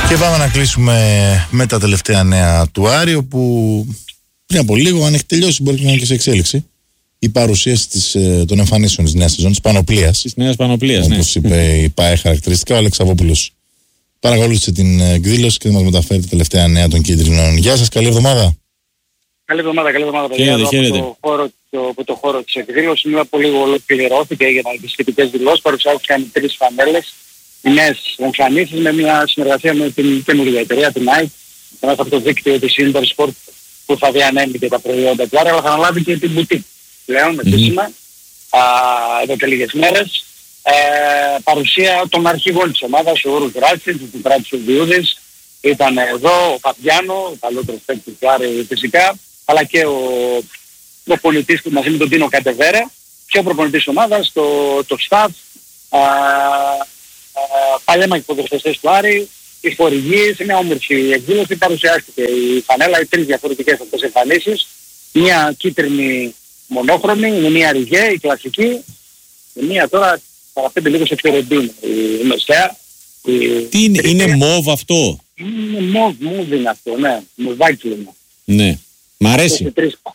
Και πάμε να κλείσουμε με τα τελευταία νέα του Άρη, όπου πριν από λίγο, αν έχει τελειώσει, μπορεί να είναι και σε εξέλιξη, η παρουσίαση των εμφανίσεων της νέας σεζόν, της πανοπλίας. Της νέας πανοπλίας, όπως είπε η ΠΑΕ χαρακτηριστικά, ο Αλέξης Αβόπουλος παρακολούθησε την εκδήλωση και μας μεταφέρει τα τελευταία νέα των κίτρινων. Γεια σας, καλή εβδομάδα. Καλή εβδομάδα, παιδιά. Από το χώρο της εκδήλωσης, μία από λίγο ολοκληρώθηκε για τις σχετικές δηλώσεις. Παρουσιάστηκαν 3 φανέλες, οι νέες εμφανίσεις με μια συνεργασία με την καινούργια εταιρεία, την Nike, μέσα από το δίκτυο της Intersport που θα διανέμει και τα προϊόντα του Άρη, αλλά θα αναλάβει και την boutique πλέον επίσημα εδώ και λίγες μέρες. Παρουσία των αρχηγών της ομάδας, ο Ούρους Ράτσιτς, ο Τράτσος Διούδης, ήταν εδώ ο Φαβιάνο, ο παλαιότερος παίκτης του Άρη φυσικά, αλλά και ο προπονητής του μαζί με τον Τίνο Κατεβέρε και ο προπονητής της ομάδας, το staff, παλέμαχοι ποδοσφαιριστές του Άρη, οι χορηγοί. Σε μια όμορφη εκδήλωση παρουσιάστηκε η φανέλα, οι 3 διαφορετικές αυτές εμφανίσεις. Μια κίτρινη μονόχρωμη, είναι μια ριγέ, η κλασική, μια τώρα παραπέμπει λίγο σε Φιωρεντίνο, η μεσαία. Τι είναι μοβ αυτό? Είναι μοβ είναι αυτό, ναι, μοβάκι είναι. Ναι, μ' αρέσει.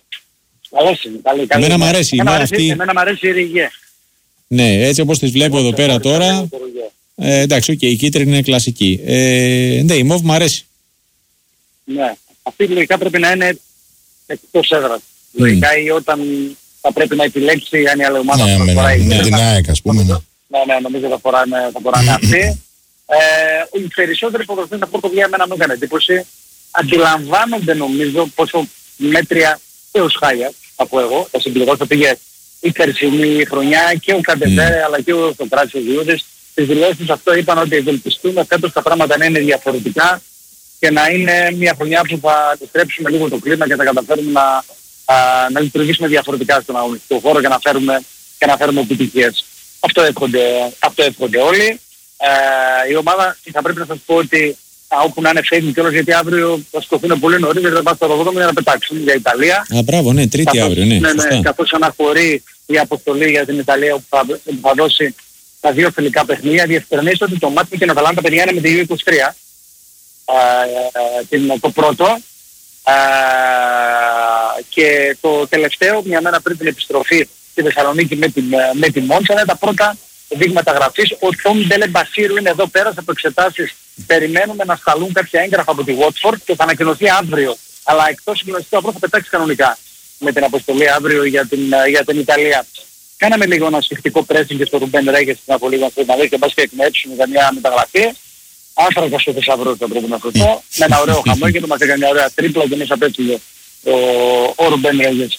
Εμένα μ' αρέσει. Εμένα μ' αρέσει η ριγέ. Ναι, έτσι όπως τις βλέπω εδώ πέρα τώρα. Εντάξει, η κίτρινη είναι κλασική. Ναι, η μοβ μ' αρέσει. Ναι, αυτή λογικά πρέπει να είναι εκτός έδρας. Λογικά ή όταν θα πρέπει να επιλέξει αν η άλλη ομάδα θα φοράει. Ναι, την ΑΕΚ ας πούμε. Ναι, νομίζω θα φοράνε αυτή. Οι περισσότεροι ποδοσφαιριστές από το βγαίνει εμένα μου έκανε εντύπωση. Αντιλαμβάνονται νομίζω πόσο μέτρια έως χάλια από εγώ. Θα συμπληρώσω, πήγε η περσινή χρονιά και ο Καντεβέρε αλλά και ο Τράτσος Διούδης. Στις δηλώσεις αυτό είπαν ότι ευελπιστούμε φέτος τα πράγματα να είναι διαφορετικά και να είναι μια χρονιά που θα αντιστρέψουμε λίγο το κλίμα και θα καταφέρουμε να λειτουργήσουμε διαφορετικά στον αγωνιστικό χώρο και να φέρουμε επιτυχίες. Αυτό εύχονται όλοι. Η ομάδα θα πρέπει να σας πω ότι όπου να είναι φεύγει κιόλας, γιατί αύριο θα σκοφούν πολύ νωρίς, γιατί θα πάνε στο αεροδρόμιο για να πετάξουν για Ιταλία. Μπράβο, ναι, Τρίτη αύριο, ναι. Καθώς αναχωρεί η αποστολή για την Ιταλία που θα δώσει τα 2 φιλικά παιχνίδια. Διευκρινίστε ότι το μάτι με την Αταλάντα, παιδιά, είναι με τη U23. Το πρώτο. Και το τελευταίο, μια μέρα πριν την επιστροφή στη Θεσσαλονίκη με τη Μόντσα, είναι τα πρώτα δείγματα γραφής. Ο Τόμ Ντελεμπασίρου είναι εδώ, πέρασε από εξετάσεις. Περιμένουμε να σταλούν κάποια έγγραφα από τη Watford και θα ανακοινωθεί αύριο. Αλλά εκτός συγκλονιστικού αύριο θα πετάξει κανονικά με την αποστολή αύριο για την Ιταλία. Κάναμε λίγο ένα σφιχτικό pressing και στο Ρουμπέν Ρέγγες πριν από λίγο να δει και μπας και εκμέψουμε για μια μεταγραφή. Άστρακα στο θησαυρό θα πρέπει να το πω. Με ένα ωραίο χαμόγελο, μας έκανε μια ωραία τρίπλα και μέσα πέφτει ο Ρουμπέν Ρέγγες.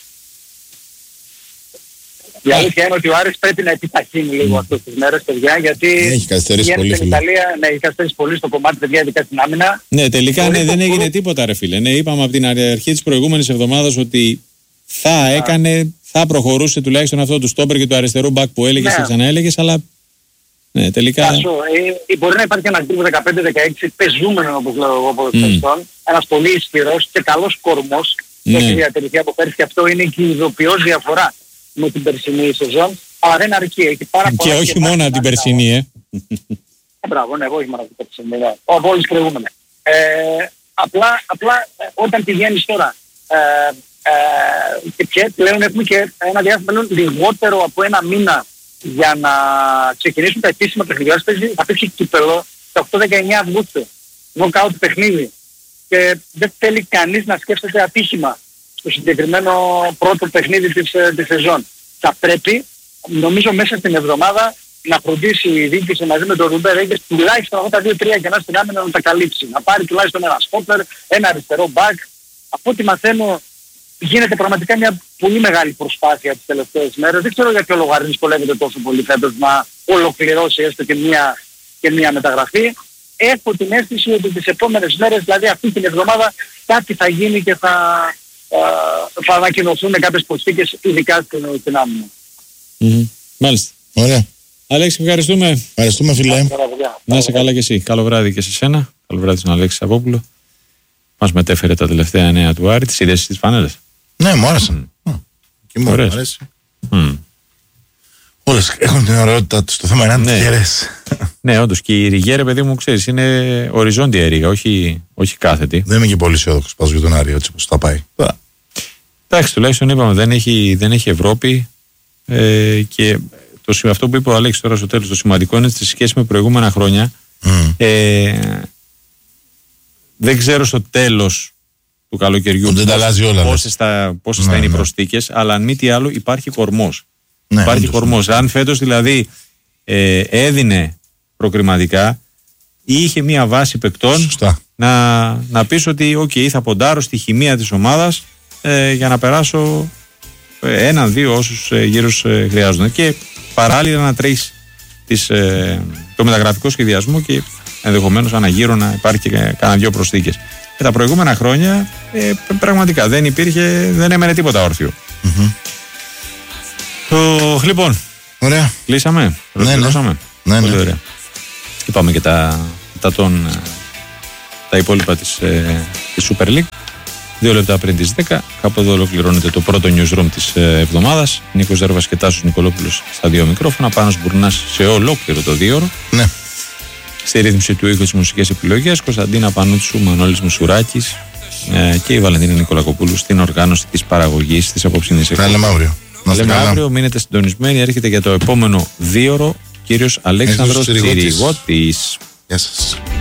Η αλήθεια είναι ότι ο Άρης πρέπει να επιταχύνει λίγο αυτές τις μέρες, παιδιά, γιατί έχει καθυστερήσει πολύ στην Ιταλία, έχει καθυστερήσει πολύ στο κομμάτι, παιδιά, ειδικά στην άμυνα. Ναι, τελικά δεν έγινε τίποτα, ρε φίλε. Ναι, είπαμε από την αρχή της προηγούμενης εβδομάδας ότι θα προχωρούσε τουλάχιστον αυτό του στόπερ και του αριστερού μπακ που έλεγες και ξαναέλεγες, αλλά ναι, τελικά... Μπορεί να υπάρχει ένας γκρουπ 15-16 πεζούμενο, όπως λέω εγώ, ποδοσφαιριστών, ένας πολύ ισχυρός και καλός κορμός που έχει διατηρηθεί από πέρσι, και αυτό είναι και η ειδοποιώς διαφορά με την περσινή σεζόν, αλλά δεν αρκεί. Έχει πάρα πολλά και όχι μόνο από την περσινή, Μπράβο, ναι, εγώ όχι μόνο από την περσινή, από όλους προηγούμενοι. Απλά όταν πηγαίνεις τώρα και πλέον έχουμε και ένα διάστημα λιγότερο από ένα μήνα για να ξεκινήσουν τα επίσημα παιχνιδιά, θα πέσει κύπελλο τα 8-19 Αυγούστου. Νοκάουτ παιχνίδι. Και δεν θέλει κανείς να σκέφτεται ατύχημα στο συγκεκριμένο πρώτο παιχνίδι της σεζόν. Θα πρέπει, νομίζω, μέσα στην εβδομάδα να φροντίσει η διοίκηση μαζί με τον Ρουμπέν Ρέγγες τουλάχιστον αυτά τα 2-3 κενά στην άμυνα να τα καλύψει. Να πάρει τουλάχιστον ένα στόπερ, ένα αριστερό μπακ. Από ό,τι μαθαίνω γίνεται πραγματικά μια πολύ μεγάλη προσπάθεια τις τελευταίες μέρες. Δεν ξέρω για ποιο λόγο δυσκολεύεται τόσο πολύ φέτος να ολοκληρώσει έστω και μια μεταγραφή. Έχω την αίσθηση ότι τις επόμενες μέρες, δηλαδή αυτή την εβδομάδα, κάτι θα γίνει και θα ανακοινωθούν κάποιες προσθήκες, ειδικά στην άμυνα. Μάλιστα. Ωραία. Αλέξη, ευχαριστούμε. Ευχαριστούμε, φίλε. Να είσαι καλά και εσύ. Καλό βράδυ και σε σένα. Καλό βράδυ στον Αλέξη Αβόπουλο. Μας μετέφερε τα τελευταία νέα του Άρη, τις είδες της φανέλας. Ναι, μου άρεσαν. Και μου αρέσει. Όλες έχουν την ωραιότητά τους. Το θέμα είναι αν τις γερές. Ναι, όντως. Και η Ριγέ, ρε παιδί μου, ξέρεις, είναι οριζόντια η Ρίγα, όχι κάθετη. Δεν είμαι και πολύ αισιόδοξος πας για τον Άρη, έτσι όπως θα πάει. Εντάξει, τουλάχιστον είπαμε, δεν έχει Ευρώπη. Και αυτό που είπε ο Αλέξης τώρα στο τέλος, το σημαντικό είναι στη σχέση με προηγούμενα χρόνια. Δεν ξέρω στο τέλος του καλοκαιριού πόσες θα είναι οι προσθήκες, αλλά αν μη τι άλλο υπάρχει κορμός. Υπάρχει κορμός. Αν φέτος δηλαδή έδινε προκριματικά ή είχε μία βάση παικτών, να πεις ότι θα ποντάρω στη χημεία της ομάδας για να περάσω έναν-δύο όσους γύρους χρειάζονται, και παράλληλα να τρέχεις το μεταγραφικό σχεδιασμό και ενδεχομένως αναγύρω να υπάρχει και κάνα δυο προσθήκες. Και τα προηγούμενα χρόνια πραγματικά δεν έμενε τίποτα όρθιο. Λοιπόν, ωραία. Κλείσαμε. Ναι. Πολύ ωραία. Είπαμε και τα υπόλοιπα της Super League. 2 λεπτά πριν τις 10. Κάπου εδώ ολοκληρώνεται το πρώτο newsroom της εβδομάδας. Νίκος Ζέρβας και Τάσος Νικολόπουλος στα 2 μικρόφωνα. Πάνος Μπουρνάς σε ολόκληρο το 2ωρο. Ναι. Στη ρύθμιση του ήχου της μουσικές επιλογές, Κωνσταντίνα Πανούτσου, Μανώλης Μουσουράκης και η Βαλεντίνα Νικολακοπούλου στην οργάνωση της παραγωγής της απόψινής εκπομπής. Τα λέμε αύριο. Μείνετε συντονισμένοι. Έρχεται για το επόμενο 2ωρο κύριος Αλέξανδρος Τσιριγώτης. Γεια σας.